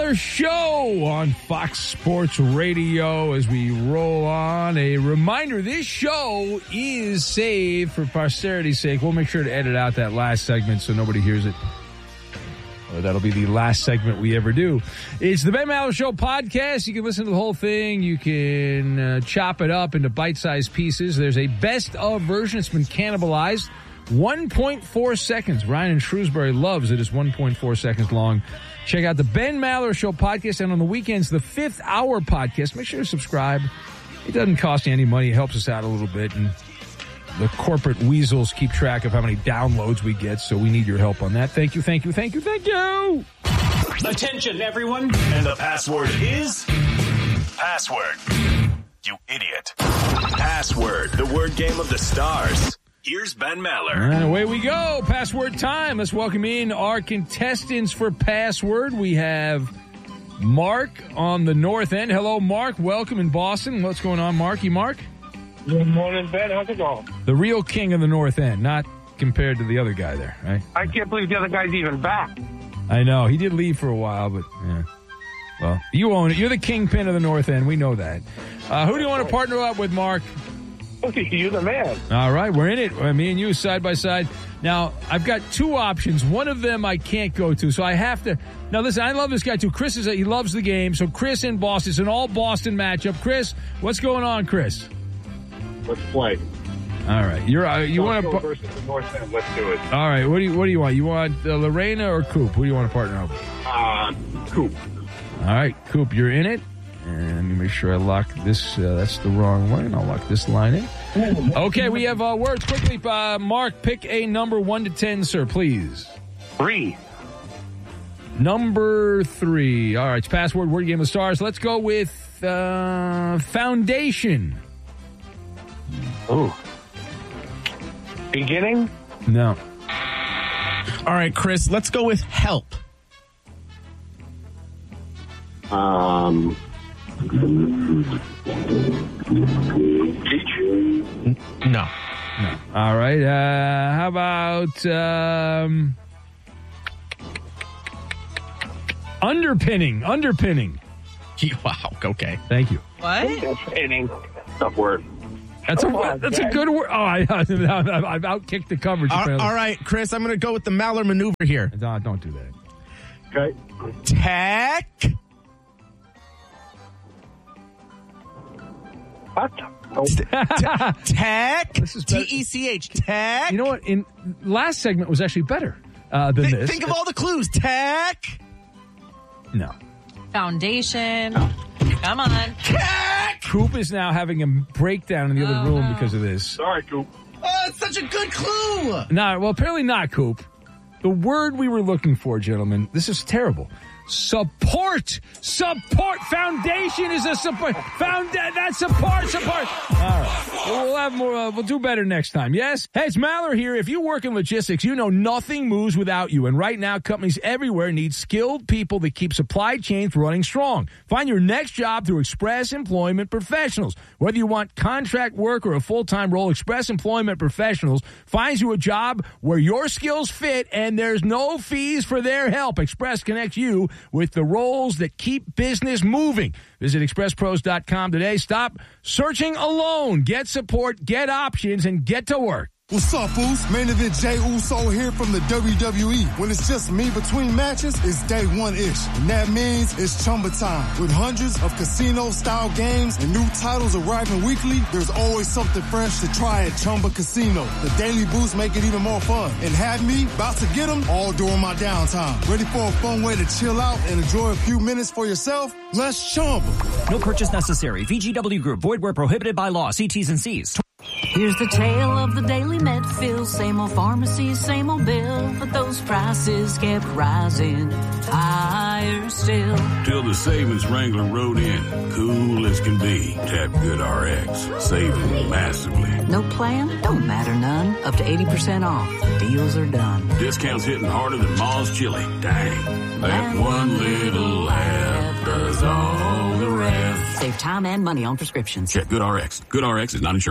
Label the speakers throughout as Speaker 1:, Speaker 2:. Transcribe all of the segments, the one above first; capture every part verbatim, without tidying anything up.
Speaker 1: Maller Show on Fox Sports Radio as we roll on. A reminder, this show is saved for posterity's sake. We'll make sure to edit out that last segment so nobody hears it. Or that'll be the last segment we ever do. It's the Ben Maller Show podcast. You can listen to the whole thing. You can uh, chop it up into bite-sized pieces. There's a best-of version. It's been cannibalized. one point four seconds. Ryan in Shrewsbury loves it. It's one point four seconds long. Check out the Ben Maller Show podcast. And on the weekends, the Fifth Hour podcast. Make sure to subscribe. It doesn't cost you any money. It helps us out a little bit. And the corporate weasels keep track of how many downloads we get, so we need your help on that. Thank you, thank you, thank you, thank you.
Speaker 2: Attention, everyone. And the password is... Password. You idiot. Password, the word game of the stars. Here's Ben Maller.
Speaker 1: And away we go. Password time. Let's welcome in our contestants for Password. We have Mark on the north end. Hello, Mark. Welcome in Boston. What's going on, Marky Mark?
Speaker 3: Good morning, Ben. How's it going?
Speaker 1: The real king of the north end, not compared to the other guy there, right?
Speaker 3: I can't believe the other guy's even back.
Speaker 1: I know. He did leave for a while, but yeah. Well, you own it. You're the kingpin of the north end. We know that. Uh, who do you want to partner up with, Mark?
Speaker 3: You're the man.
Speaker 1: All right, we're in it. Me and you side by side. Now, I've got two options. One of them I can't go to, so I have to. Now, listen, I love this guy, too. Chris, is a, he loves the game. So Chris in Boston. It's an all-Boston matchup. Chris, what's going on, Chris?
Speaker 3: Let's play.
Speaker 1: All right. You're uh, you want to
Speaker 3: versus the North End. Let's do it.
Speaker 1: All right. What do you what do you want? You want uh, Lorena or Coop? Who do you want to partner up with?
Speaker 3: Uh, Coop.
Speaker 1: All right, Coop, you're in it. And let me make sure I lock this. Uh, that's the wrong line. I'll lock this line in. Okay, we have uh, words quickly. Uh, Mark, pick a number one to ten, sir, please.
Speaker 3: Three.
Speaker 1: Number three. All right, it's password word game of stars. Let's go with uh, foundation.
Speaker 3: Ooh. Beginning?
Speaker 1: No.
Speaker 4: All right, Chris, let's go with help.
Speaker 3: Um.
Speaker 4: No.
Speaker 1: No. All right. Uh, how about um, underpinning? Underpinning.
Speaker 4: Wow. Okay.
Speaker 1: Thank you.
Speaker 5: What?
Speaker 3: Underpinning. Tough word.
Speaker 1: That's a
Speaker 3: on,
Speaker 1: that's
Speaker 3: Ben.
Speaker 1: a good word. Oh, I, I've outkicked the coverage.
Speaker 4: All,
Speaker 1: apparently.
Speaker 4: all right, Chris, I'm going to go with the Maller maneuver here.
Speaker 1: No, don't do that.
Speaker 3: Okay.
Speaker 4: Tech.
Speaker 3: What? Oh.
Speaker 4: Tech.
Speaker 1: This is
Speaker 4: T
Speaker 1: better.
Speaker 4: E C H. Tech.
Speaker 1: You know what? In last segment was actually better uh, than
Speaker 4: Th-
Speaker 1: this.
Speaker 4: think of all the clues. Tech.
Speaker 1: No.
Speaker 5: Foundation. Come on.
Speaker 4: Tech.
Speaker 1: Coop is now having a breakdown in the other
Speaker 5: Oh,
Speaker 1: room
Speaker 5: no.
Speaker 1: because of this.
Speaker 3: Sorry, Coop.
Speaker 4: Oh, it's such a good clue.
Speaker 1: No, well, apparently not, Coop. The word we were looking for, gentlemen, this is terrible. Support. Support. Foundation is a support. Found that's support. Support. All right. We'll have more. Uh, we'll do better next time. Yes. Hey, it's Maller here. If you work in logistics, you know nothing moves without you. And right now, companies everywhere need skilled people that keep supply chains running strong. Find your next job through Express Employment Professionals. Whether you want contract work or a full-time role, Express Employment Professionals finds you a job where your skills fit and there's no fees for their help. Express connects you with the roles that keep business moving. Visit express pros dot com today. Stop searching alone. Get support, get options, and get to work.
Speaker 6: What's up, fools? Main event Jay Uso here from the W W E. When it's just me between matches, it's day one-ish. And that means it's Chumba time. With hundreds of casino-style games and new titles arriving weekly, there's always something fresh to try at Chumba Casino. The daily boosts make it even more fun. And have me about to get them all during my downtime. Ready for a fun way to chill out and enjoy a few minutes for yourself? Let's Chumba.
Speaker 7: No purchase necessary. V G W Group. Void where prohibited by law. See T's and C's.
Speaker 8: Here's the tale of the daily Medfield. Same old pharmacy, same old bill, but those prices kept rising higher still.
Speaker 9: Till the savings Wrangler rode in, cool as can be. Tap Good R X, saving massively.
Speaker 8: No plan? Don't matter none. Up to eighty percent off. Deals are done.
Speaker 9: Discounts hitting harder than Ma's chili. Dang, that one little app does all the rest.
Speaker 8: Save time and money on prescriptions.
Speaker 9: Check Good R X. Good R X is not insurance.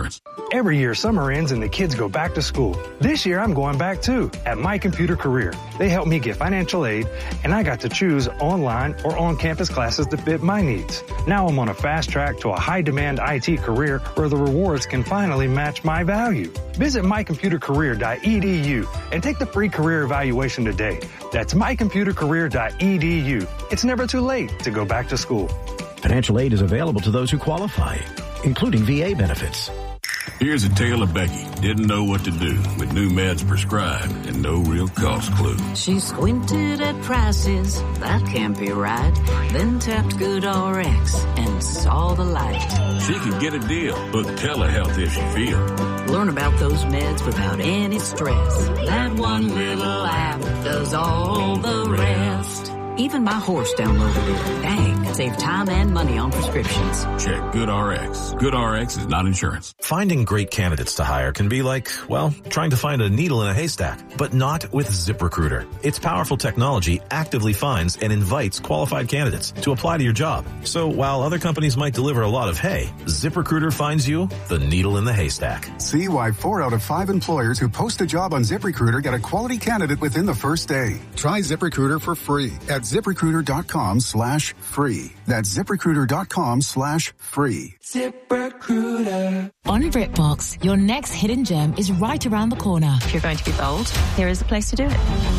Speaker 10: Every year, summer ends and the kids go back to school. This year, I'm going back too at My Computer Career. They helped me get financial aid, and I got to choose online or on-campus classes that fit my needs. Now I'm on a fast track to a high-demand I T career where the rewards can finally match my value. Visit my computer career dot e d u and take the free career evaluation today. That's my computer career dot e d u. It's never too late to go back to school.
Speaker 11: Financial aid is available to those who qualify, including V A benefits.
Speaker 9: Here's a tale of Becky. Didn't know what to do with new meds prescribed and no real cost clue.
Speaker 8: She squinted at prices, that can't be right. Then tapped GoodRx and saw the light.
Speaker 9: She could get a deal, book telehealth if she feels.
Speaker 8: Learn about those meds without any stress. That one little app does all the rest. Even my horse downloaded it. Dang, save time and money on prescriptions.
Speaker 9: Check GoodRx. GoodRx is not insurance.
Speaker 12: Finding great candidates to hire can be like, well, trying to find a needle in a haystack, but not with ZipRecruiter. Its powerful technology actively finds and invites qualified candidates to apply to your job. So while other companies might deliver a lot of hay, ZipRecruiter finds you the needle in the haystack.
Speaker 13: See why four out of five employers who post a job on ZipRecruiter get a quality candidate within the first day. Try ZipRecruiter for free at ZipRecruiter.com slash free. That's ZipRecruiter.com slash free.
Speaker 14: ZipRecruiter. On BritBox, your next hidden gem is right around the corner.
Speaker 15: If you're going to be bold, here is a place to do it.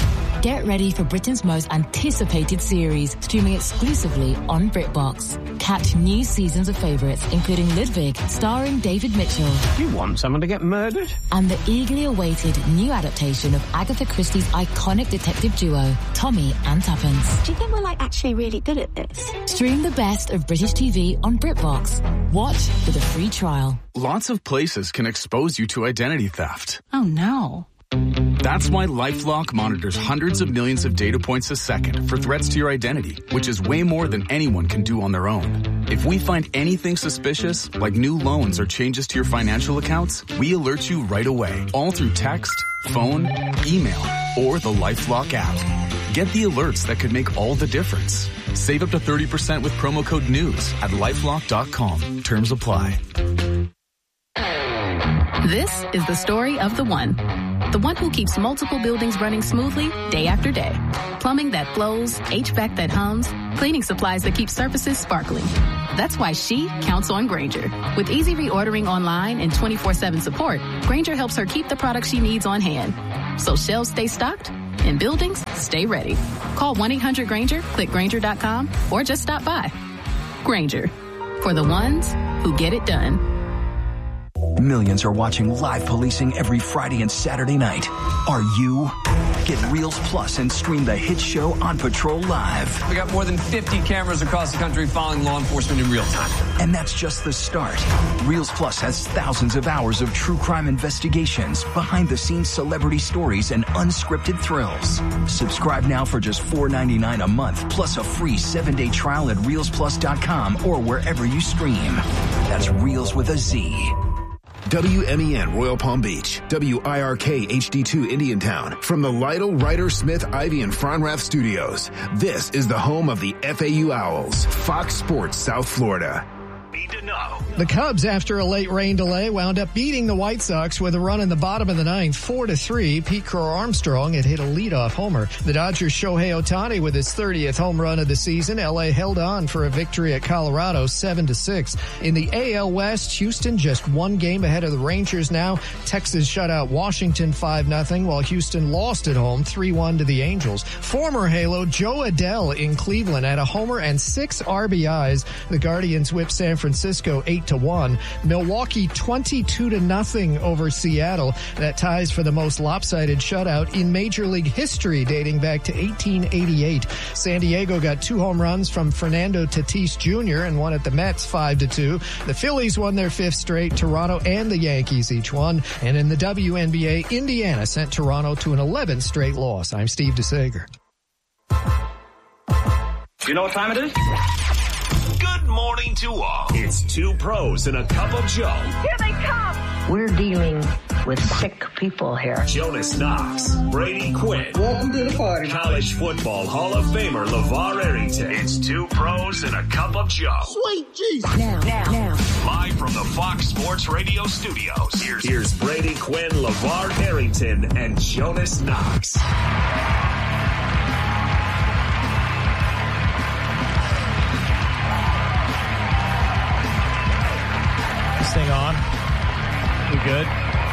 Speaker 14: Get ready for Britain's most anticipated series, streaming exclusively on BritBox. Catch new seasons of favourites, including Ludwig, starring David Mitchell.
Speaker 16: You want someone to get murdered?
Speaker 14: And the eagerly awaited new adaptation of Agatha Christie's iconic detective duo, Tommy and Tuppence.
Speaker 15: Do you think we're, like, actually really good at this?
Speaker 14: Stream the best of British T V on BritBox. Watch with a free trial.
Speaker 4: Lots of places can expose you to identity theft.
Speaker 15: Oh, no.
Speaker 4: That's why LifeLock monitors hundreds of millions of data points a second for threats to your identity, which is way more than anyone can do on their own. If we find anything suspicious, like new loans or changes to your financial accounts, we alert you right away, all through text, phone, email, or the LifeLock app. Get the alerts that could make all the difference. Save up to thirty percent with promo code NEWS at lifelock dot com. Terms apply.
Speaker 17: This is the story of the one. The one who keeps multiple buildings running smoothly day after day. Plumbing that flows, H V A C that hums, cleaning supplies that keep surfaces sparkling. That's why she counts on Grainger. With easy reordering online and twenty-four seven support, Grainger helps her keep the products she needs on hand. So shelves stay stocked and buildings stay ready. Call one eight hundred Grainger, click Grainger dot com, or just stop by. Grainger, for the ones who get it done.
Speaker 18: Millions are watching live policing every Friday and Saturday night. Are you? Get Reels Plus and stream the hit show On Patrol live.
Speaker 19: We got more than fifty cameras across the country following law enforcement in real time.
Speaker 18: And that's just the start. Reels Plus has thousands of hours of true crime investigations, behind-the-scenes celebrity stories, and unscripted thrills. Subscribe now for just four ninety-nine a month, plus a free seven-day trial at reels plus dot com or wherever you stream. That's Reels with a Z.
Speaker 20: W M E N Royal Palm Beach, W I R K H D two Indiantown. From the Lytle, Ryder, Smith, Ivy, and Fronrath Studios, this is the home of the F A U Owls, Fox Sports South Florida.
Speaker 21: The Cubs, after a late rain delay, wound up beating the White Sox with a run in the bottom of the ninth, four to three. Pete Crow-Armstrong had hit a leadoff homer. The Dodgers' Shohei Ohtani with his thirtieth home run of the season. L A held on for a victory at Colorado, seven to six. In the A L West, Houston just one game ahead of the Rangers now. Texas shut out Washington five nothing, while Houston lost at home three one to the Angels. Former Halo Joe Adell in Cleveland had a homer and six R B Is. The Guardians whipped San Francisco eight to one. Milwaukee twenty-two to nothing over Seattle. That ties for the most lopsided shutout in Major League history, dating back to eighteen eighty-eight. San Diego got two home runs from Fernando Tatis Junior and won at the Mets five to two. The Phillies won their fifth straight. Toronto and the Yankees each won. And in the W N B A, Indiana sent Toronto to an eleventh straight loss. I'm Steve DeSager.
Speaker 2: You know what time it is? Good morning to all. It's two pros and a cup of Joe.
Speaker 22: Here they come. We're dealing
Speaker 5: with sick people here.
Speaker 2: Jonas Knox, Brady Quinn.
Speaker 5: Welcome to the party.
Speaker 2: College Football Hall of Famer LeVar Arrington. It's two pros and a cup of Joe.
Speaker 5: Sweet Jesus. Now, now, now.
Speaker 2: Live from the Fox Sports Radio studios, here's, here's Brady Quinn, LeVar Arrington, and Jonas Knox.
Speaker 1: This thing on? We good?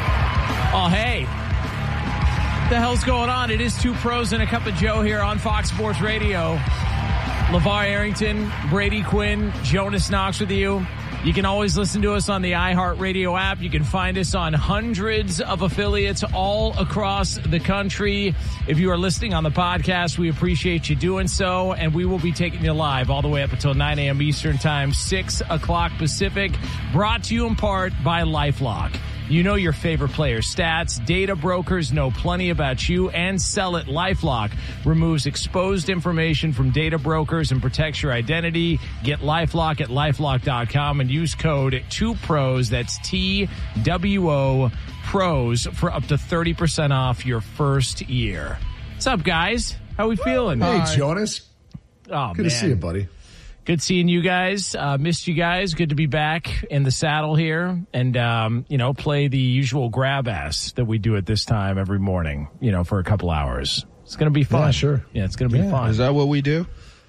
Speaker 1: Oh, hey. What the hell's going on? It is two pros and a cup of Joe here on Fox Sports Radio. LeVar Arrington, Brady Quinn, Jonas Knox with you. You can always listen to us on the iHeartRadio app. You can find us on hundreds of affiliates all across the country. If you are listening on the podcast, we appreciate you doing so. And we will be taking you live all the way up until nine a.m. Eastern Time, six o'clock Pacific. Brought to you in part by LifeLock. You know your favorite players' stats. Data brokers know plenty about you, and Sell It LifeLock removes exposed information from data brokers and protects your identity. Get LifeLock at LifeLock dot com and use code two pros. That's T W O pros for up to thirty percent off your first year. What's up, guys? How we feeling?
Speaker 22: Hey, Jonas.
Speaker 1: Oh,
Speaker 22: Good
Speaker 1: man.
Speaker 22: to see you, buddy.
Speaker 1: Good seeing you guys. Uh, missed you guys. Good to be back in the saddle here and, um, you know, play the usual grab ass that we do at this time every morning, you know, for a couple hours. It's going to be fun.
Speaker 22: Yeah, sure.
Speaker 1: Yeah, it's going to be
Speaker 22: Yeah.
Speaker 1: fun.
Speaker 23: Is that what we do?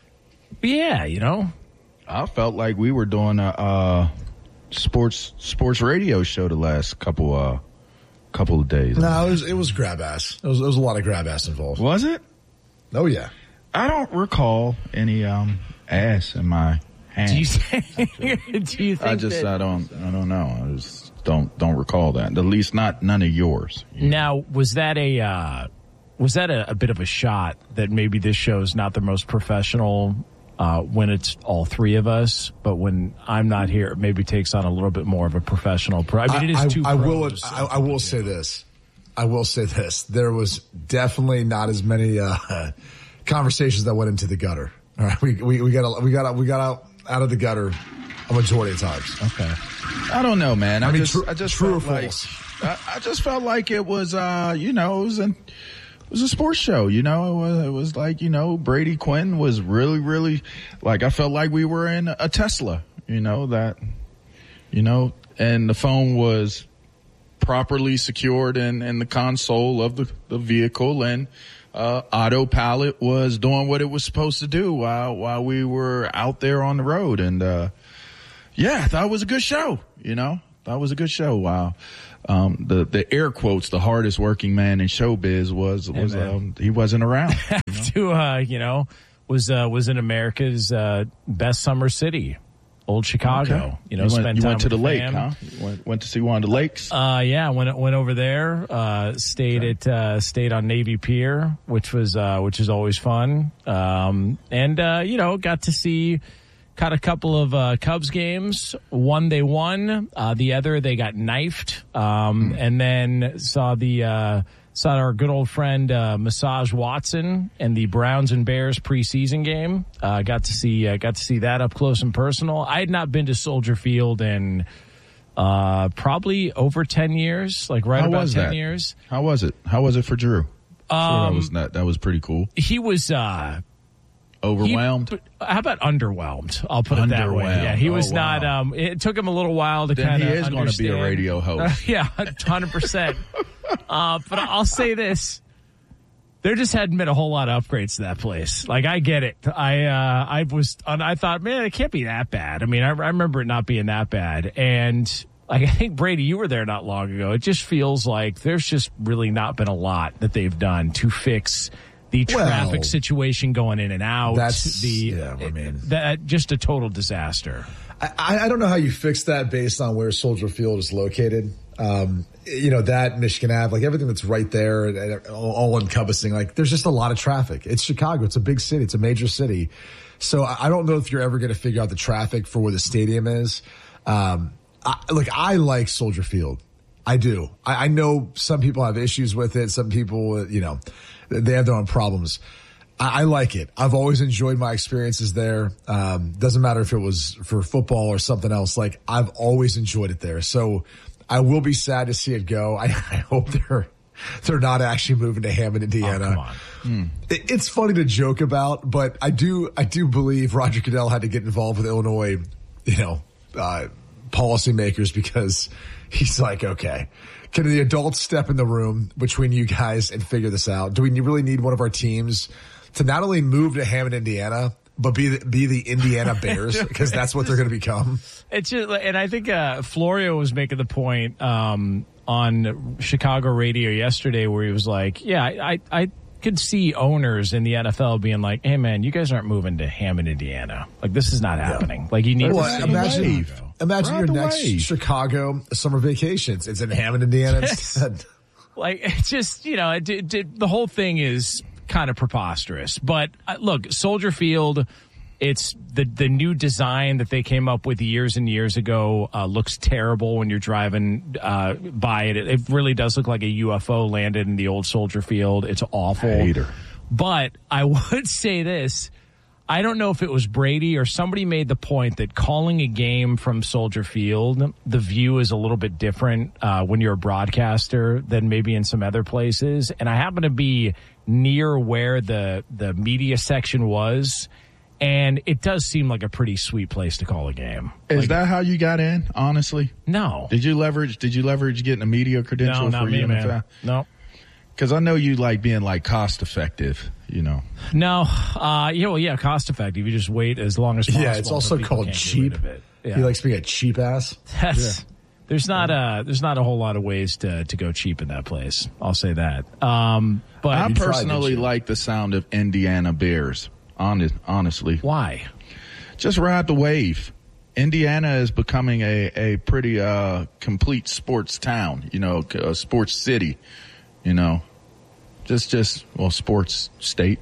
Speaker 1: Yeah, you know.
Speaker 23: I felt like we were doing a uh, sports sports radio show the last couple uh couple of days.
Speaker 22: No, it was it was grab ass. There was, there was a lot of grab ass involved.
Speaker 23: Was it?
Speaker 22: Oh yeah.
Speaker 23: I don't recall any um ass in my hand.
Speaker 1: Do you think, do you think
Speaker 23: I just
Speaker 1: that,
Speaker 23: I don't I don't know. I just don't don't recall that. At least not none of yours.
Speaker 1: Now, was that a uh, was that a, a bit of a shot that maybe this show is not the most professional uh, when it's all three of us, but when I'm not here, it maybe takes on a little bit more of a professional. Pro- I mean, it is
Speaker 22: I,
Speaker 1: two.
Speaker 22: I, I will.
Speaker 1: pros, so.
Speaker 22: I, I will say this. I will say this. There was definitely not as many uh, conversations that went into the gutter. All right, we we we got we got we got out out of the gutter a majority of times.
Speaker 23: Okay. I don't know, man. I,
Speaker 22: I mean,
Speaker 23: just
Speaker 22: true,
Speaker 23: I just
Speaker 22: true or
Speaker 23: felt like
Speaker 22: false?
Speaker 23: I, I just felt like it was uh you know it was an it was a sports show. You know, it was it was like you know Brady Quinn was really really like I felt like we were in a Tesla. You know that you know and the phone was properly secured in, in the console of the, the vehicle, and uh, autopilot was doing what it was supposed to do while while we were out there on the road. And uh, yeah, I thought it was a good show. You know, thought it was a good show. Wow. Um, the the air quotes, the hardest working man in showbiz was was
Speaker 1: Hey,
Speaker 23: um, he wasn't around.
Speaker 1: to uh, you know was uh, was in America's uh, best summer city. Old Chicago,
Speaker 23: Okay.
Speaker 1: you know,
Speaker 23: you
Speaker 1: spent
Speaker 23: went, you
Speaker 1: time
Speaker 23: went to
Speaker 1: with
Speaker 23: the lake,
Speaker 1: fam.
Speaker 23: huh? You went, went to see one of the lakes.
Speaker 1: Uh, yeah, went went over there. Uh, stayed at uh, stayed on Navy Pier, which was uh, which is always fun. Um, and uh, you know, got to see caught a couple of uh, Cubs games. One they won, uh, the other they got knifed. Um,
Speaker 23: Mm.
Speaker 1: and then saw the uh, saw our good old friend uh, Massage Watson and the Browns and Bears preseason game. Uh, got to see uh, got to see that up close and personal. I had not been to Soldier Field in uh, probably over ten years, like right
Speaker 23: How
Speaker 1: about
Speaker 23: was
Speaker 1: ten
Speaker 23: that?
Speaker 1: years.
Speaker 23: How was it? How was it for Drew? Sure, that
Speaker 1: Um,
Speaker 23: was that, that was pretty cool.
Speaker 1: He was uh,
Speaker 23: Overwhelmed.
Speaker 1: he- how about underwhelmed? I'll put it that way.
Speaker 23: Underwhelmed.
Speaker 1: Yeah, he
Speaker 23: Oh,
Speaker 1: was
Speaker 23: wow.
Speaker 1: not. Um, it took him a little while to
Speaker 23: Then
Speaker 1: kind
Speaker 23: he
Speaker 1: of.
Speaker 23: is gonna be a radio host.
Speaker 1: yeah, hundred percent. Uh, but I'll say this. There just hadn't been a whole lot of upgrades to that place. Like, I get it. I, uh, I was, and I thought, man, it can't be that bad. I mean, I, I remember it not being that bad. And like, I think Brady, you were there not long ago. It just feels like there's just really not been a lot that they've done to fix the traffic
Speaker 22: Well,
Speaker 1: situation going in and out.
Speaker 22: that's-
Speaker 1: the,
Speaker 22: yeah, I mean-
Speaker 1: that just a total disaster.
Speaker 22: I, I don't know how you fix that based on where Soldier Field is located. Um, you know, that Michigan Ave, like everything that's right there, and, and all, all encompassing, like there's just a lot of traffic. It's Chicago. It's a big city. It's a major city. So I, I don't know if you're ever going to figure out the traffic for where the stadium is. Um, I, look, I like Soldier Field. I do. I, I know some people have issues with it. Some people, you know, they have their own problems. I, I like it. I've always enjoyed my experiences there. Um, doesn't matter if it was for football or something else. Like, I've always enjoyed it there. So I will be sad to see it go. I, I hope they're they're not actually moving to Hammond, Indiana.
Speaker 1: Oh, come on.
Speaker 22: Mm. It, it's funny to joke about, but I do I do believe Roger Goodell had to get involved with Illinois, you know, uh, policymakers, because he's like, okay, can the adults step in the room between you guys and figure this out? Do we really need one of our teams to not only move to Hammond, Indiana, but be the, be the Indiana Bears, because that's what they're going to become?
Speaker 1: It's just, and I think uh, Florio was making the point um, on Chicago radio yesterday, where he was like, "Yeah, I, I could see owners in the N F L being like, hey man, you guys aren't moving to Hammond, Indiana. Like, this is not happening. Yeah. Like, you need
Speaker 22: well,
Speaker 1: to
Speaker 22: imagine,
Speaker 1: Chicago.
Speaker 22: imagine your next wave. Chicago summer vacations. It's in Hammond, Indiana instead.
Speaker 1: Like, it's just, you know, it, it, it, the whole thing is kind of preposterous. But uh, look, Soldier Field, it's the the new design that they came up with years and years ago, uh, looks terrible when you're driving uh, by it. It really does look like a U F O landed in the old Soldier Field. It's awful.
Speaker 23: Hater.
Speaker 1: But I would say this. I don't know if it was Brady or somebody made the point that calling a game from Soldier Field, the view is a little bit different uh, when you're a broadcaster than maybe in some other places. And I happen to be near where the, the media section was, and it does seem like a pretty sweet place to call a game.
Speaker 23: Is
Speaker 1: like,
Speaker 23: that how you got in, honestly?
Speaker 1: No.
Speaker 23: Did you leverage, did you leverage getting a media credential
Speaker 1: no, not
Speaker 23: for
Speaker 1: me,
Speaker 23: U N F L?
Speaker 1: Man. No.
Speaker 23: Because I know you like being like cost effective, you know.
Speaker 1: No, uh, yeah, well, yeah, cost effective. You just wait as long as possible.
Speaker 22: Yeah, it's also called cheap.
Speaker 1: Yeah.
Speaker 22: He likes being a cheap ass.
Speaker 1: That's,
Speaker 22: yeah.
Speaker 1: There's not a there's not a whole lot of ways to, to go cheap in that place. I'll say that. Um, but
Speaker 23: I personally tried, like the sound of Indiana Bears. Honest, honestly,
Speaker 1: why?
Speaker 23: Just ride the wave. Indiana is becoming a a pretty uh, complete sports town. You know, a sports city. You know. Just, just well, sports state.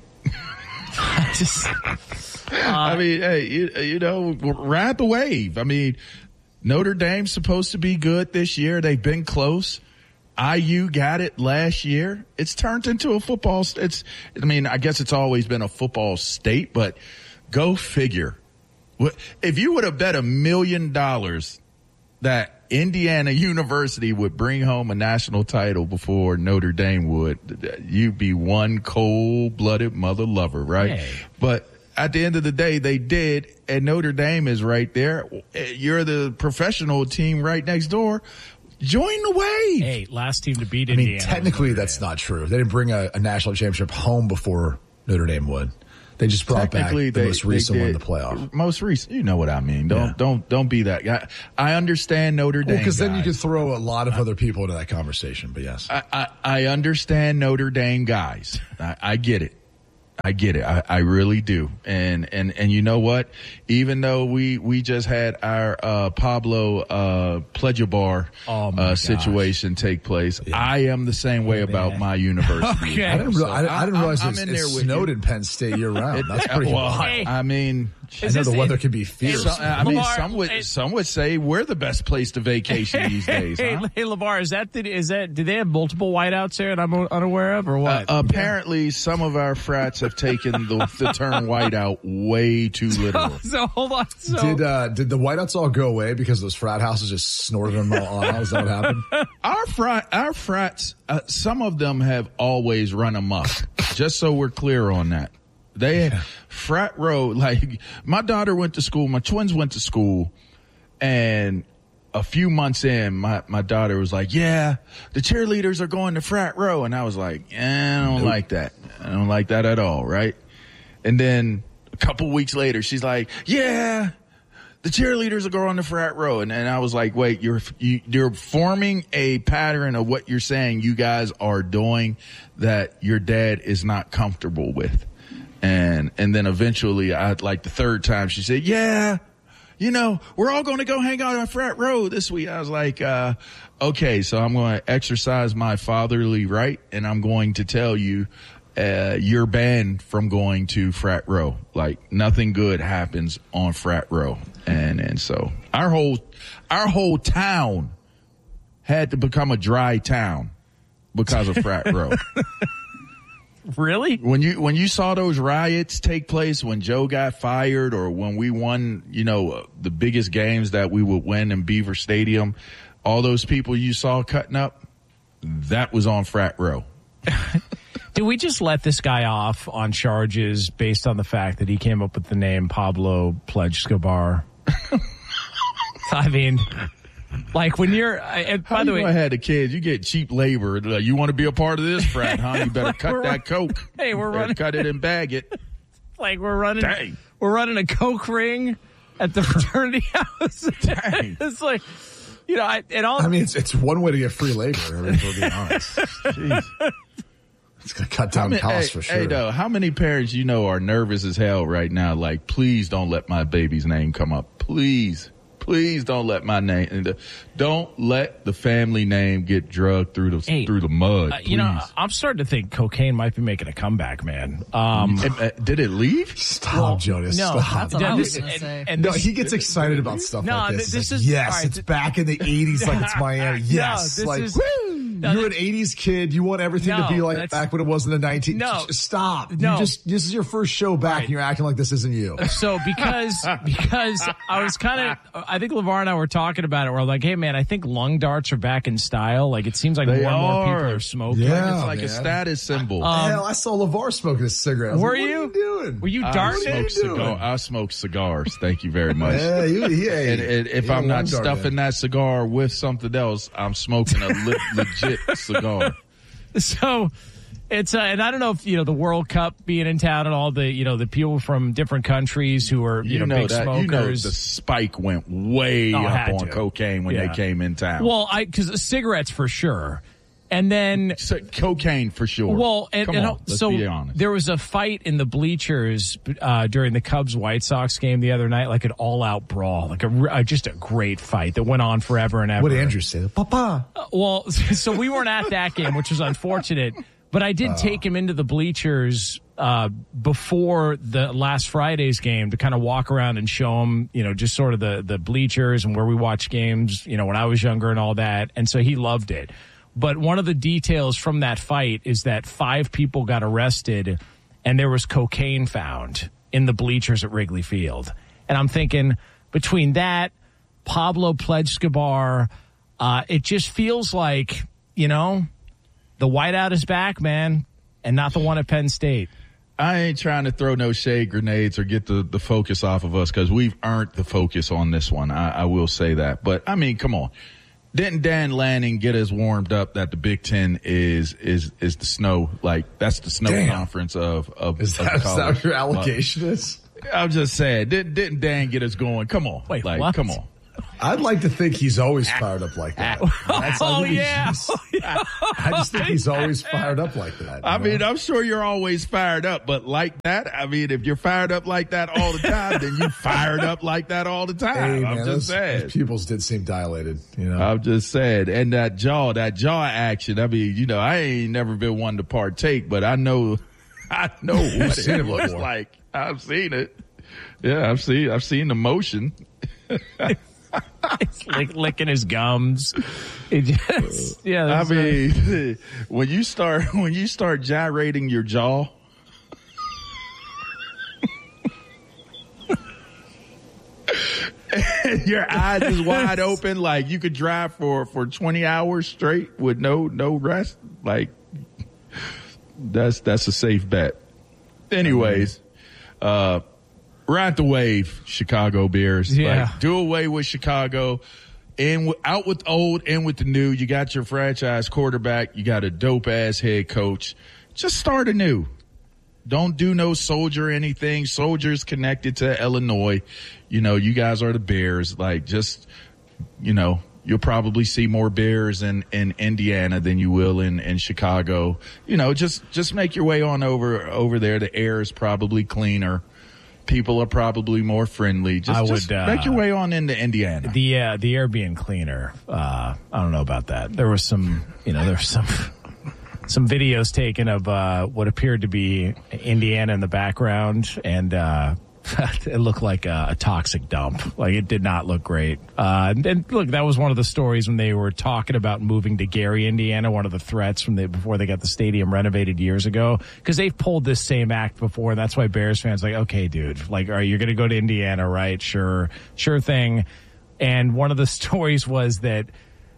Speaker 1: just, uh,
Speaker 23: I mean, hey, you, you know, ride the wave. I mean, Notre Dame's supposed to be good this year. They've been close. I U got it last year. It's turned into a football. It's, I mean, I guess it's always been a football state, but go figure. If you would have bet a million dollars that Indiana University would bring home a national title before Notre Dame would, you'd be one cold-blooded mother lover, right?
Speaker 1: Hey.
Speaker 23: But at the end of the day, they did, and Notre Dame is right there. You're the professional team right next door. Join the wave.
Speaker 1: Hey, last team to beat
Speaker 22: I
Speaker 1: Indiana.
Speaker 22: mean, technically that's not true. They didn't bring a, a national championship home before Notre Dame would. They just brought back the
Speaker 23: they,
Speaker 22: most recent
Speaker 23: they
Speaker 22: one in the playoff.
Speaker 23: Most recent, you know what I mean. Don't
Speaker 22: yeah.
Speaker 23: don't don't be that guy. I understand Notre Dame,
Speaker 22: because well, then you
Speaker 23: guys.
Speaker 22: could throw a lot of other people into that conversation. But yes,
Speaker 23: I I, I understand Notre Dame guys. I, I get it. I get it. I, I really do. And, and, and you know what? Even though we, we just had our, uh, Pablo, uh, Plejobar,
Speaker 1: oh
Speaker 23: uh, situation take place, yeah. I am the same way about
Speaker 1: Man.
Speaker 23: my university.
Speaker 1: Okay.
Speaker 22: I didn't,
Speaker 23: so
Speaker 22: I, I didn't realize
Speaker 23: I'm,
Speaker 22: it's,
Speaker 23: I'm in
Speaker 22: it's
Speaker 23: there with
Speaker 22: snowed
Speaker 23: you.
Speaker 22: in Penn State year round. That's pretty
Speaker 23: well,
Speaker 22: wild.
Speaker 23: I mean,
Speaker 22: I know the weather can be fierce.
Speaker 23: So, I mean,
Speaker 1: Lamar,
Speaker 23: some would
Speaker 1: hey,
Speaker 23: some would say we're the best place to vacation these days.
Speaker 1: Hey,
Speaker 23: huh?
Speaker 1: hey, LeVar, is that the, is that? Do they have multiple whiteouts there that I'm unaware of, or what?
Speaker 23: Uh, apparently, some of our frats have taken the, the term whiteout way too literal.
Speaker 1: So, so hold on. So,
Speaker 22: Did uh, did the whiteouts all go away because those frat houses just snorted them all out? Is that what happened?
Speaker 23: Our frat, our frats, uh, some of them have always run amok. Just so we're clear on that. They yeah. frat row, like my daughter went to school, my twins went to school, and a few months in, my, my daughter was like, yeah, the cheerleaders are going to frat row. And I was like, eh, I don't nope. like that. I don't like that at all, right? And then a couple weeks later, she's like, yeah, the cheerleaders are going to frat row. And, and I was like, wait, you're, you, you're forming a pattern of what you're saying you guys are doing that your dad is not comfortable with. And, and then eventually I, like the third time she said, yeah, you know, we're all going to go hang out on frat row this week. I was like, uh, okay, so I'm going to exercise my fatherly right. And I'm going to tell you, uh, you're banned from going to frat row. Like nothing good happens on frat row. And, and so our whole, our whole town had to become a dry town because of frat row.
Speaker 1: Really?
Speaker 23: When you when you saw those riots take place when Joe got fired or when we won, you know, the biggest games that we would win in Beaver Stadium, all those people you saw cutting up, that was on frat row.
Speaker 1: Do we just let this guy off on charges based on the fact that he came up with the name Pablo Pledge-Escobar? I mean, like when you're, uh, by
Speaker 23: How
Speaker 1: the
Speaker 23: you
Speaker 1: way,
Speaker 23: gonna have the kids, you get cheap labor. Like, you want to be a part of this frat, huh? You better cut that coke.
Speaker 1: Hey, we're
Speaker 23: You better
Speaker 1: running,
Speaker 23: cut it and bag it.
Speaker 1: like we're running,
Speaker 23: Dang.
Speaker 1: we're running a coke ring at the fraternity house.
Speaker 23: Dang.
Speaker 1: It's like, you know, I, and all.
Speaker 22: I mean, it's it's one way to get free labor. I mean, for being honest, Jeez. It's gonna cut down
Speaker 23: I mean,
Speaker 22: costs
Speaker 23: hey,
Speaker 22: for sure.
Speaker 23: Hey, though, how many parents you know are nervous as hell right now? Like, please don't let my baby's name come up. Please, please don't let my name. Don't let the family name get drugged through the
Speaker 1: Hey,
Speaker 23: through the mud.
Speaker 1: Uh, you know, I'm starting to think cocaine might be making a comeback, man. Um,
Speaker 23: And, uh, did it leave?
Speaker 22: Stop,
Speaker 1: well,
Speaker 22: Jonas.
Speaker 1: no,
Speaker 22: Stop.
Speaker 1: that's what I was gonna say. And
Speaker 22: no,
Speaker 1: this-
Speaker 22: he gets excited about stuff
Speaker 1: No,
Speaker 22: like
Speaker 1: th-
Speaker 22: this.
Speaker 1: this
Speaker 22: Like,
Speaker 1: is-
Speaker 22: yes,
Speaker 1: all right,
Speaker 22: it's
Speaker 1: th-
Speaker 22: back in the eighties, like it's Miami.
Speaker 1: No,
Speaker 22: Yes,
Speaker 1: this
Speaker 22: like
Speaker 1: is-
Speaker 22: woo!
Speaker 1: no,
Speaker 22: You're
Speaker 1: that-
Speaker 22: an eighties kid. You want everything
Speaker 1: No,
Speaker 22: to be like
Speaker 1: that's-
Speaker 22: back when it was in the nineties.
Speaker 1: No.
Speaker 22: Stop.
Speaker 1: No.
Speaker 22: You just this is your first show back,
Speaker 1: Right.
Speaker 22: and you're acting like this isn't you.
Speaker 1: So because because I was kind of I think LeVar and I were talking about it. We're like, hey man, I think lung darts are back in style. Like it seems like
Speaker 23: They
Speaker 1: more and more
Speaker 23: are.
Speaker 1: people are smoking.
Speaker 22: Yeah.
Speaker 23: It's like a
Speaker 22: man.
Speaker 23: status symbol.
Speaker 1: Um,
Speaker 22: Hell, I saw LeVar smoking a cigarette. I was
Speaker 1: Were
Speaker 22: like, what
Speaker 1: you?
Speaker 22: Are you doing?
Speaker 1: Were you
Speaker 23: I
Speaker 1: darting?
Speaker 23: smoke,
Speaker 22: What are you
Speaker 23: cigar-
Speaker 22: doing?
Speaker 23: I smoke cigars. Thank you very much.
Speaker 22: Yeah, you, yeah.
Speaker 23: And, and if
Speaker 22: You're
Speaker 23: I'm
Speaker 22: a
Speaker 23: not
Speaker 22: lung dart
Speaker 23: stuffing
Speaker 22: man.
Speaker 23: that cigar with something else, I'm smoking a le- legit cigar.
Speaker 1: So it's uh, and I don't know if you know the World Cup being in town and all the you know the people from different countries who are you,
Speaker 23: You,
Speaker 1: know,
Speaker 23: know
Speaker 1: big
Speaker 23: that.
Speaker 1: smokers.
Speaker 23: You know the spike went way
Speaker 1: Oh,
Speaker 23: up
Speaker 1: had
Speaker 23: on
Speaker 1: to.
Speaker 23: cocaine when
Speaker 1: Yeah.
Speaker 23: they came in town.
Speaker 1: Well, I because cigarettes for sure, and then
Speaker 23: So, cocaine for sure.
Speaker 1: well, and,
Speaker 23: Come
Speaker 1: and
Speaker 23: on, let's
Speaker 1: so
Speaker 23: be honest.
Speaker 1: there was a fight in the bleachers uh, during the Cubs White Sox game the other night, like an all out brawl, like a re- uh, just a great fight that went on forever and ever.
Speaker 22: What did Andrew say? Papa.
Speaker 1: Uh, well, so we weren't at that game, which was unfortunate. But I did take him into the bleachers uh, before the last Friday's game to kind of walk around and show him, you know, just sort of the, the bleachers and where we watch games, you know, when I was younger and all that. And so he loved it. But one of the details from that fight is that five people got arrested and there was cocaine found in the bleachers at Wrigley Field. And I'm thinking between that, Pablo Pledge-Escobar, uh, it just feels like, you know, the whiteout is back, man, and not the one at Penn State.
Speaker 23: I ain't trying to throw no shade grenades or get the, the focus off of us because we've earned the focus on this one. I, I will say that. But, I mean, come on. Didn't Dan Lanning get us warmed up that the Big Ten is is is the snow, like, that's the snow
Speaker 22: Damn.
Speaker 23: conference of, of,
Speaker 22: Is
Speaker 23: of
Speaker 22: that, is that
Speaker 23: college.
Speaker 22: what your allegation is?
Speaker 23: I'm just saying, didn't, didn't Dan get us going? Come on.
Speaker 1: Wait,
Speaker 23: like,
Speaker 1: what?
Speaker 23: come on.
Speaker 22: I'd like to think he's always fired up like that. That's, I
Speaker 1: Oh,
Speaker 22: think he's
Speaker 1: yeah.
Speaker 22: just- I just think he's always fired up like that.
Speaker 23: I
Speaker 22: you
Speaker 23: mean,
Speaker 22: know?
Speaker 23: I'm sure you're always fired up, but like that, I mean, if you're fired up like that all the time, then you fired up like that all the time.
Speaker 22: Hey,
Speaker 23: I'm
Speaker 22: man,
Speaker 23: just
Speaker 22: those,
Speaker 23: saying.
Speaker 22: those pupils did seem dilated, you know.
Speaker 23: I'm just saying. And that jaw, that jaw action, I mean, you know, I ain't never been one to partake, but I know, I know what
Speaker 22: seen
Speaker 23: it
Speaker 22: it
Speaker 23: looks
Speaker 22: before.
Speaker 23: like. I've seen it. Yeah, I've seen, I've seen the motion.
Speaker 1: He's lick, licking his gums. It just, yeah,
Speaker 23: I
Speaker 1: that's, uh,
Speaker 23: mean, when you start, when you start gyrating your jaw, your eyes is wide open, like you could drive for, for twenty hours straight with no, no rest. Like that's, that's a safe bet. Anyways, uh, ride the wave, Chicago Bears.
Speaker 1: Yeah.
Speaker 23: Like, do away with Chicago. In, out with old, in with the new. You got your franchise quarterback. You got a dope ass head coach. Just start anew. Don't do no soldier anything. Soldiers connected to Illinois. You know, you guys are the Bears. Like, just, you know, you'll probably see more Bears in, in Indiana than you will in, in Chicago. You know, just, just make your way on over, over there. The air is probably cleaner. People are probably more friendly. Just,
Speaker 1: I would,
Speaker 23: just
Speaker 1: uh,
Speaker 23: make your way on into Indiana.
Speaker 1: the uh, the air being cleaner. Uh, I don't know about that. There was some, you know, there was some some videos taken of uh, what appeared to be Indiana in the background, and uh, it looked like a, a toxic dump. Like, it did not look great. Uh, and, and look, that was one of the stories when they were talking about moving to Gary, Indiana. One of the threats from the before they got the stadium renovated years ago, because they've pulled this same act before. And that's why Bears fans are like, okay, dude, like, all right, you're going to go to Indiana, right? Sure, sure thing. And one of the stories was that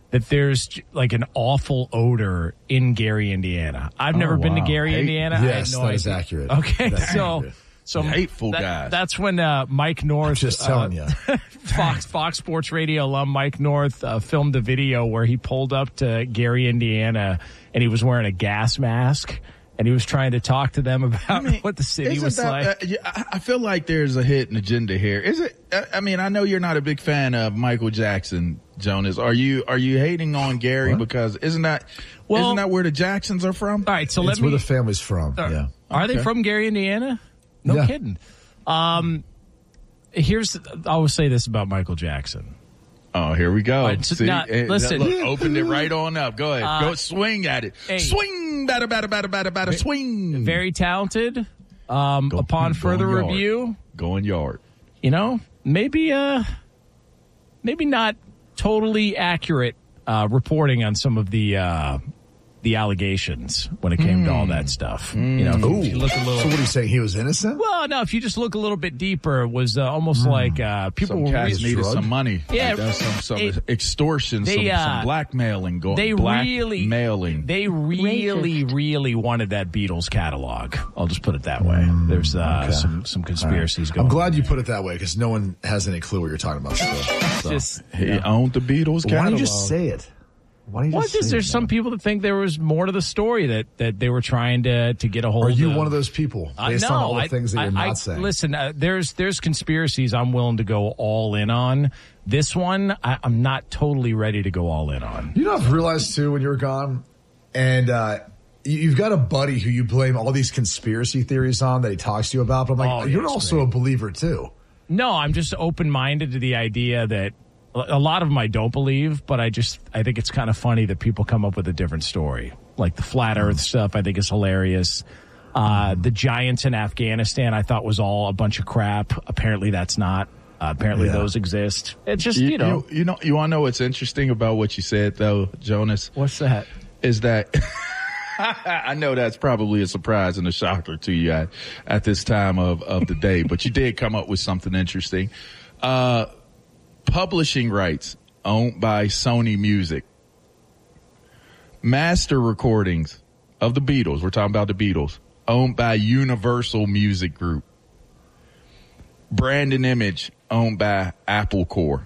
Speaker 1: that there's like an awful odor in Gary, Indiana. I've
Speaker 23: Oh,
Speaker 1: never been to
Speaker 23: wow.
Speaker 1: Gary,
Speaker 23: Hate-
Speaker 1: Indiana.
Speaker 22: Yes,
Speaker 1: I had no
Speaker 22: that is
Speaker 1: idea.
Speaker 22: accurate.
Speaker 1: Okay,
Speaker 22: That's
Speaker 1: so
Speaker 22: accurate.
Speaker 1: so
Speaker 23: Hateful
Speaker 1: that-
Speaker 23: guys.
Speaker 1: That's when uh, Mike North,
Speaker 22: I'm just telling
Speaker 1: uh,
Speaker 22: you.
Speaker 1: Fox Fox Sports Radio alum Mike North uh, filmed a video where he pulled up to Gary, Indiana, and he was wearing a gas mask. And he was trying to talk to them about I mean, what the city
Speaker 23: Isn't
Speaker 1: was
Speaker 23: that,
Speaker 1: like.
Speaker 23: uh, yeah, I I feel like there's a hidden agenda here. Is it? uh, I mean, I know you're not a big fan of Michael Jackson, Jonas. Are you? Are you hating on Gary
Speaker 22: What?
Speaker 23: because isn't that?
Speaker 1: Well-
Speaker 23: isn't that where the Jacksons are from?
Speaker 1: All right, so
Speaker 22: It's
Speaker 1: let
Speaker 22: where
Speaker 1: me.
Speaker 22: the family's from.
Speaker 1: Are,
Speaker 22: yeah.
Speaker 1: are they
Speaker 23: Okay.
Speaker 1: from Gary, Indiana? No
Speaker 22: Yeah.
Speaker 1: kidding. Um, here's I will say this about Michael Jackson.
Speaker 23: Oh, here we go.
Speaker 1: right, so
Speaker 23: See,
Speaker 1: now,
Speaker 23: Eh,
Speaker 1: listen.
Speaker 23: look, opened it right on up. Go ahead,
Speaker 1: Uh,
Speaker 23: go swing at it.
Speaker 1: hey.
Speaker 23: Swing, batter, batter, batter, batter, batter, swing.
Speaker 1: Very talented. Um,
Speaker 23: Go-
Speaker 1: upon
Speaker 23: going
Speaker 1: further
Speaker 23: yard.
Speaker 1: review,
Speaker 23: Going yard.
Speaker 1: you know, maybe uh, maybe not totally accurate uh, reporting on some of the uh, the allegations when it came to all that stuff. You know, if,
Speaker 22: Ooh.
Speaker 1: if you look a little.
Speaker 22: So what are you saying? He was innocent?
Speaker 1: Well, no. If you just look a little bit deeper, it was uh, almost like uh, people
Speaker 23: Some
Speaker 1: were
Speaker 23: cats
Speaker 1: really,
Speaker 23: needed
Speaker 22: drugged?
Speaker 23: some money.
Speaker 1: Yeah,
Speaker 23: Like, that's some, some
Speaker 1: they-
Speaker 23: extortion,
Speaker 1: they,
Speaker 23: some,
Speaker 1: uh,
Speaker 23: some blackmailing going.
Speaker 1: they really-
Speaker 23: blackmailing.
Speaker 1: They really, really wanted that Beatles catalog. I'll just put it that way. There's uh,
Speaker 22: okay.
Speaker 1: some some conspiracies going.
Speaker 22: I'm glad you put it that way because no one has any clue what you're talking about still. So.
Speaker 1: Just
Speaker 23: He owned the Beatles
Speaker 22: Why
Speaker 23: catalog.
Speaker 22: don't you just say it? Why don't you
Speaker 1: what
Speaker 22: just
Speaker 1: is
Speaker 22: say
Speaker 1: there's
Speaker 22: it,
Speaker 1: some
Speaker 22: man?
Speaker 1: people that think there was more to the story that that they were trying to to get a hold
Speaker 22: Are
Speaker 1: of.
Speaker 22: you one of those people
Speaker 1: Uh,
Speaker 22: based
Speaker 1: no,
Speaker 22: on all the
Speaker 1: I-
Speaker 22: things that
Speaker 1: I-
Speaker 22: you're not
Speaker 1: I-
Speaker 22: saying?
Speaker 1: Listen, uh, there's there's conspiracies I'm willing to go all in on. This one, I, I'm not totally ready to go all in on.
Speaker 22: You know, I've realized too when you were gone, and uh, you- you've got a buddy who you blame all these conspiracy theories on that he talks to you about. But I'm like,
Speaker 1: Oh,
Speaker 22: you're
Speaker 1: yes,
Speaker 22: also
Speaker 1: great.
Speaker 22: a believer too.
Speaker 1: No, I'm just open minded to the idea that a lot of them I don't believe, but I just I think it's kind of funny that people come up with a different story, like the flat Earth stuff. I think is hilarious. Uh, the giants in Afghanistan, I thought was all a bunch of crap. Apparently, that's not. Uh, apparently,
Speaker 22: Yeah.
Speaker 1: those exist. It's just
Speaker 23: You,
Speaker 1: you know
Speaker 23: you, you know, you want to know what's interesting about what you said, though, Jonas?
Speaker 1: what's that?
Speaker 23: Is that I know that's probably a surprise and a shocker to you at, at this time of, of the day, but you did come up with something interesting. Uh, publishing rights owned by Sony Music. Master recordings of the Beatles, we're talking about the Beatles, owned by Universal Music Group. Brand and image owned by Apple Corps.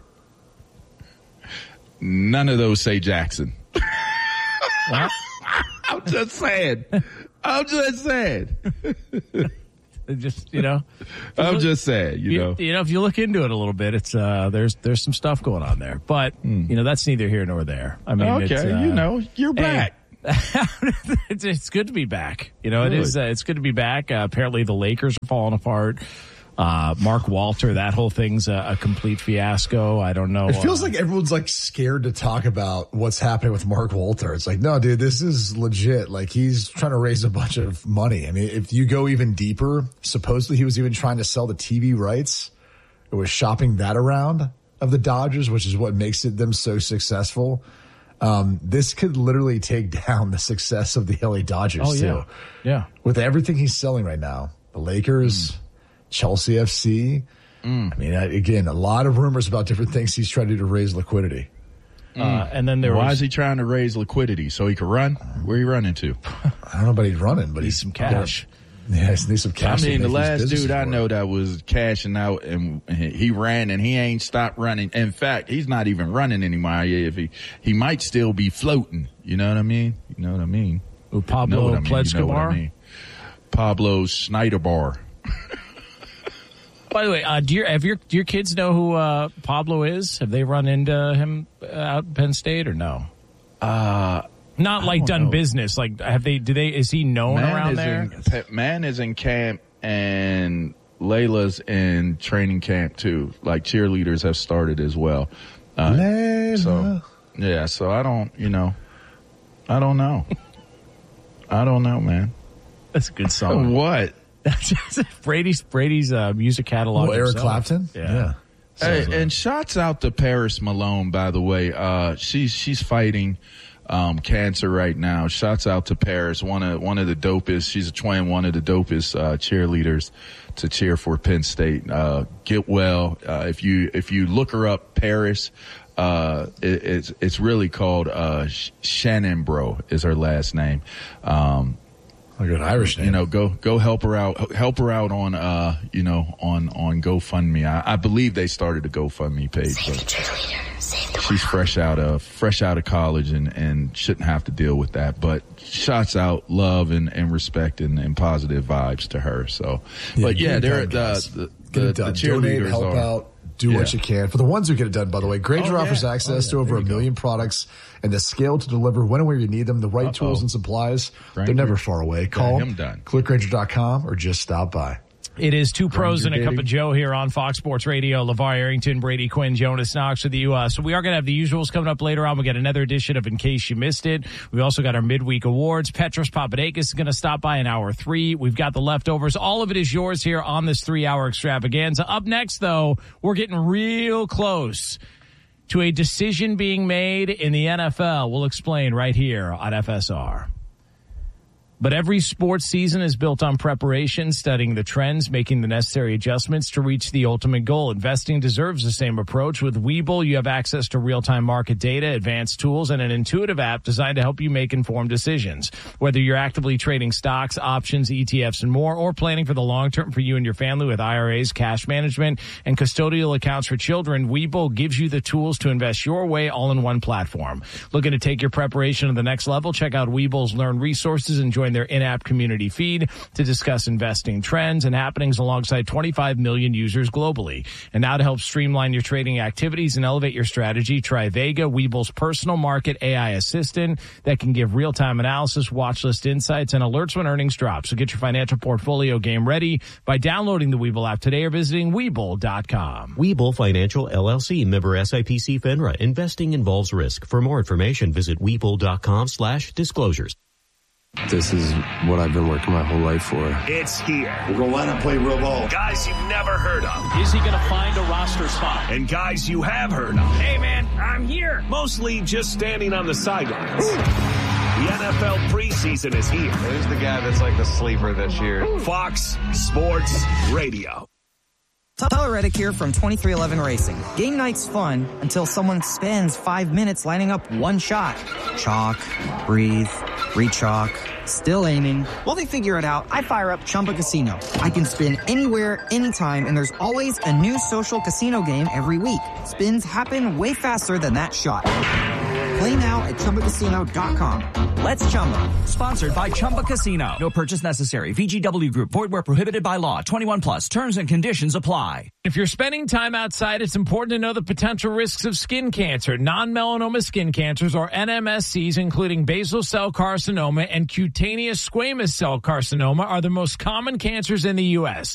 Speaker 23: None of those say Jackson.
Speaker 1: What?
Speaker 23: I'm just saying. I'm just saying.
Speaker 1: Just you know,
Speaker 23: I'm just saying, you,
Speaker 1: you,
Speaker 23: know.
Speaker 1: you know, if you look into it a little bit, it's uh, there's there's some stuff going on there, but you know that's neither here nor there. I mean,
Speaker 23: Okay,
Speaker 1: it's, uh,
Speaker 23: you know, you're
Speaker 1: hey,
Speaker 23: back.
Speaker 1: it's, it's good to be back. You know, it
Speaker 23: Good.
Speaker 1: is. Uh, it's good to be back. Uh, apparently, the Lakers are falling apart. Uh, Mark Walter, that whole thing's a, a complete fiasco. I don't know.
Speaker 22: It feels
Speaker 1: uh,
Speaker 22: like everyone's like scared to talk about what's happening with Mark Walter. It's like, no, dude, this is legit. Like he's trying to raise a bunch of money. I mean, if you go even deeper, supposedly he was even trying to sell the T V rights. It was shopping that around of the Dodgers, which is what makes it them so successful. Um, this could literally take down the success of the L A Dodgers
Speaker 1: Oh,
Speaker 22: too.
Speaker 1: yeah. Yeah.
Speaker 22: With everything he's selling right now, the Lakers, mm. Chelsea F C. Mm. I mean, again, a lot of rumors about different things he's trying to do to raise liquidity.
Speaker 1: Uh, and then there
Speaker 23: Why
Speaker 1: was,
Speaker 23: is he trying to raise liquidity so he can run? Where are you running to?
Speaker 22: I don't know about he's running, but he's
Speaker 1: some cash.
Speaker 22: Yeah, he needs some cash.
Speaker 23: I mean,
Speaker 22: to
Speaker 23: the
Speaker 22: make these
Speaker 23: last
Speaker 22: businesses
Speaker 23: dude I
Speaker 22: work.
Speaker 23: know that was cashing out, and he ran, and he ain't stopped running. In fact, he's not even running anymore. If he he might still be floating. You know what I mean? You know what I mean?
Speaker 1: Ooh, Pablo
Speaker 23: you know what I mean?
Speaker 1: Pledge
Speaker 23: You know what I
Speaker 1: Escobar?
Speaker 23: mean? Pablo Schneiderbar.
Speaker 1: By the way, uh, do your have your do your kids know who uh, Pablo is? Have they run into him uh, out in Penn State or no?
Speaker 23: Uh,
Speaker 1: Not
Speaker 23: I
Speaker 1: like
Speaker 23: don't
Speaker 1: done
Speaker 23: know.
Speaker 1: business. Like have they? Do they? Is he known
Speaker 23: Man
Speaker 1: around
Speaker 23: is
Speaker 1: there?
Speaker 23: in, Pe- Man is in camp, and Layla's in training camp too. Like cheerleaders have started as well. Uh,
Speaker 22: Layla.
Speaker 23: So yeah, so I don't, you know, I don't know. I don't know, man.
Speaker 1: That's a good song.
Speaker 23: What?
Speaker 1: Brady's Brady's uh, music catalog.
Speaker 22: Well, Eric
Speaker 1: himself.
Speaker 22: Clapton?
Speaker 1: Yeah.
Speaker 22: Yeah.
Speaker 23: Hey, and shouts out to Paris Malone, by the way. Uh, she's she's fighting um, cancer right now. Shouts out to Paris, one of one of the dopest. She's a twin, one of the dopest uh, cheerleaders to cheer for Penn State. Uh, get well. Uh, if you if you look her up, Paris, uh, it, it's it's really called uh, Shannon Bro is her last name. Um,
Speaker 22: Like an Irish name.
Speaker 23: You know, go go help her out. Help her out on uh, you know, on on GoFundMe. I, I believe they started a GoFundMe page.
Speaker 5: Save the cheerleader. Save the
Speaker 23: She's fresh out of fresh out of college and, and shouldn't have to deal with that. But shots out, love and, and respect and, and positive vibes to her. So,
Speaker 22: Yeah,
Speaker 23: but yeah,
Speaker 22: get it
Speaker 23: they're
Speaker 22: done, guys.
Speaker 23: the the,
Speaker 22: Get
Speaker 23: the,
Speaker 22: it done.
Speaker 23: the
Speaker 22: Donate,
Speaker 23: cheerleaders
Speaker 22: help
Speaker 23: are,
Speaker 22: out, do
Speaker 23: yeah.
Speaker 22: what you can. For the ones who get it done, by the way, Grainger
Speaker 23: Oh, yeah.
Speaker 22: offers access
Speaker 23: Oh, yeah.
Speaker 22: to over
Speaker 23: There
Speaker 22: a
Speaker 23: you go.
Speaker 22: million products and the scale to deliver when and where you need them, the right
Speaker 23: Uh-oh.
Speaker 22: tools and supplies.
Speaker 23: Grainger.
Speaker 22: They're never far away. Call
Speaker 23: him
Speaker 22: them,
Speaker 23: done.
Speaker 22: click Grainger dot com, or just stop by.
Speaker 1: It is two pros and a
Speaker 22: Grainger
Speaker 1: cup of
Speaker 22: dating.
Speaker 1: Joe here on Fox Sports Radio. LeVar Arrington, Brady Quinn, Jonas Knox with you. Uh, so we are going to have the usuals coming up later on. We got another edition of In Case You Missed It. We also got our midweek awards. Petros Papadakis is going to stop by in hour three. We've got the leftovers. All of it is yours here on this three-hour extravaganza. Up next, though, we're getting real close to a decision being made in the N F L. We'll explain right here on F S R. But every sports season is built on preparation, studying the trends, making the necessary adjustments to reach the ultimate goal. Investing deserves the same approach. With Webull, you have access to real-time market data, advanced tools, and an intuitive app designed to help you make informed decisions. Whether you're actively trading stocks, options, E T Fs, and more, or planning for the long term for you and your family with I R As, cash management, and custodial accounts for children, Webull gives you the tools to invest your way all in one platform. Looking to take your preparation to the next level? Check out Webull's Learn resources and join their in-app community feed to discuss investing trends and happenings alongside twenty-five million users globally. And now to help streamline your trading activities and elevate your strategy, try Vega, Webull's personal market A I assistant that can give real-time analysis, watch list insights, and alerts when earnings drop. So get your financial portfolio game ready by downloading the Webull app today or visiting Webull dot com.
Speaker 3: Webull Financial L L C, member S I P C FINRA. Investing involves risk. For more information, visit Webull dot com slash disclosures.
Speaker 6: This is what I've been working my whole life for.
Speaker 2: It's here.
Speaker 6: We're going to line up, play real ball.
Speaker 2: Guys you've never heard of.
Speaker 7: Is he going to find a roster spot?
Speaker 2: And guys you have heard of.
Speaker 7: Hey, man, I'm here.
Speaker 2: Mostly just standing on the sidelines. The N F L preseason is here.
Speaker 24: Who's the guy that's like the sleeper this year?
Speaker 2: Fox Sports Radio.
Speaker 25: Tyler Reddick here from twenty-three eleven Racing. Game night's fun until someone spends five minutes lining up one shot. Chalk, breathe, re-chalk, still aiming. While they figure it out, I fire up Chumba Casino. I can spin anywhere, anytime, and there's always a new social casino game every week. Spins happen way faster than that shot. Play now at Chumba Casino dot com. Let's Chumba.
Speaker 26: Sponsored by Chumba Casino. No purchase necessary. V G W Group. Void where prohibited by law. twenty-one plus. Terms and conditions apply.
Speaker 1: If you're spending time outside, it's important to know the potential risks of skin cancer. Non-melanoma skin cancers, or N M S Cs, including basal cell carcinoma and cutaneous squamous cell carcinoma, are the most common cancers in the U S